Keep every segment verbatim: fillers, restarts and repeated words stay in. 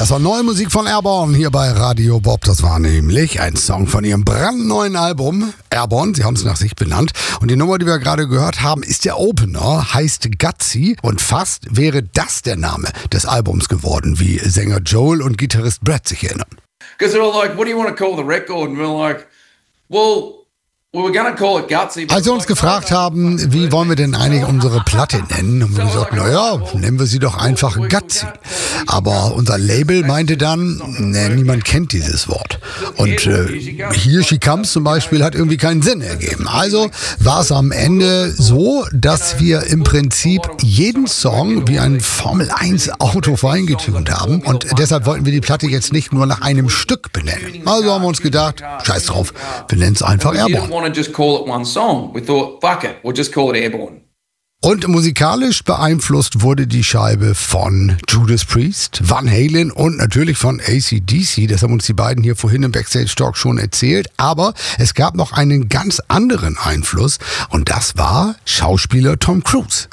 Das war neue Musik von Airborne hier bei Radio Bob. Das war nämlich ein Song von ihrem brandneuen Album Airborne. Sie haben es nach sich benannt. Und die Nummer, die wir gerade gehört haben, ist der Opener, heißt Gutsy. Und fast wäre das der Name des Albums geworden, wie Sänger Joel und Gitarrist Brad sich erinnern. Because they were like, what do you want to call the record? And we were like, well... Als sie uns gefragt haben, wie wollen wir denn eigentlich unsere Platte nennen, haben wir gesagt, naja, nennen wir sie doch einfach Gutsy. Aber unser Label meinte dann, ne, niemand kennt dieses Wort. Und äh, Here She Comes zum Beispiel hat irgendwie keinen Sinn ergeben. Also war es am Ende so, dass wir im Prinzip jeden Song wie ein Formel eins Auto feingetunt haben. Und deshalb wollten wir die Platte jetzt nicht nur nach einem Stück benennen. Also haben wir uns gedacht, scheiß drauf, wir nennen es einfach Airborne. Just call it one song. We thought, fuck it, we'll just call it Airborne. Und musikalisch beeinflusst wurde die Scheibe von Judas Priest, Van Halen und natürlich von A C D C. Das haben uns die beiden hier vorhin im Backstage Talk schon erzählt. Aber es gab noch einen ganz anderen Einfluss und das war Schauspieler Tom Cruise.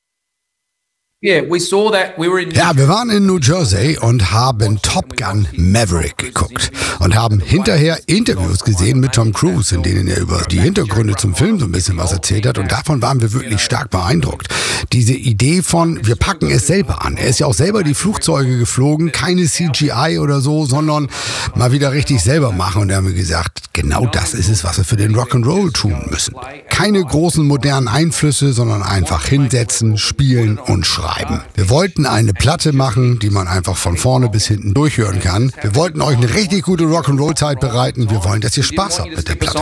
Yeah, we saw that. We were in Ja, wir waren in New Jersey und haben Top Gun Maverick geguckt und haben hinterher Interviews gesehen mit Tom Cruise, in denen er über die Hintergründe zum Film so ein bisschen was erzählt hat und davon waren wir wirklich stark beeindruckt. Diese Idee von, wir packen es selber an. Er ist ja auch selber die Flugzeuge geflogen, keine C G I oder so, sondern mal wieder richtig selber machen und da haben wir gesagt, genau das ist es, was wir für den Rock'n'Roll tun müssen. Keine großen modernen Einflüsse, sondern einfach hinsetzen, spielen und schreiben. Wir wollten eine Platte machen, die man einfach von vorne bis hinten durchhören kann. Wir wollten euch eine richtig gute Rock'n'Roll-Zeit bereiten. Wir wollen, dass ihr Spaß habt mit der Platte.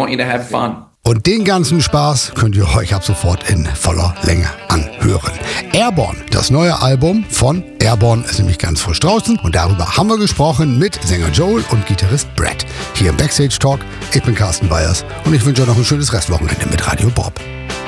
Und den ganzen Spaß könnt ihr euch ab sofort in voller Länge anhören. Airborne, das neue Album von Airborne, ist nämlich ganz frisch draußen. Und darüber haben wir gesprochen mit Sänger Joel und Gitarrist Brad. Hier im Backstage Talk. Ich bin Carsten Weyers und ich wünsche euch noch ein schönes Restwochenende mit Radio Bob.